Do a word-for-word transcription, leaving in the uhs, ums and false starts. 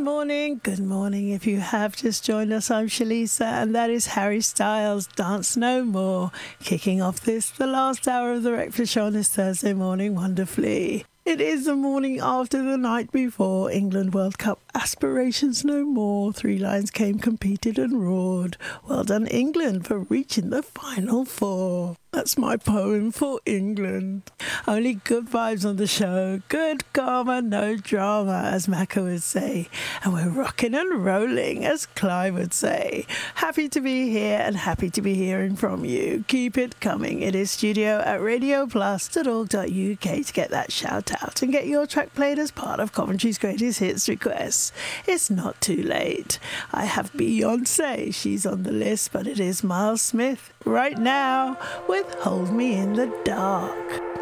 morning, good morning. If you have just joined us, I'm Shalisa, and that is Harry Styles, Dance No More, kicking off this, the last hour of the Breakfast Show on this Thursday morning wonderfully. It is the morning after the night before England World Cup aspirations no more. Three Lions came, competed and roared. Well done England for reaching the final four. That's my poem for England. Only good vibes on the show. Good karma, no drama, as Macca would say. And we're rocking and rolling, as Clive would say. Happy to be here and happy to be hearing from you. Keep it coming. It is studio at radio plus dot org dot U K to get that shout out and get your track played as part of Coventry's Greatest Hits requests. It's not too late. I have Beyonce. She's on the list, but it is Miles Smith right now with Hold Me in the Dark.